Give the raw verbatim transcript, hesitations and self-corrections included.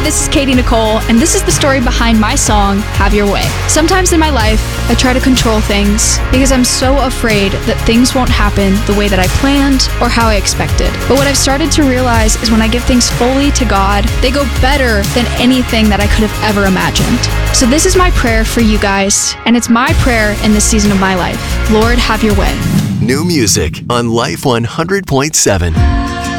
this is Katie Nicole, and this is the story behind my song, Have Your Way. Sometimes in my life, I try to control things because I'm so afraid that things won't happen the way that I planned or how I expected. But what I've started to realize is when I give things fully to God, they go better than anything that I could have ever imagined. So this is my prayer for you guys, and it's my prayer in this season of my life. Lord, have your way. New music on Life one hundred point seven.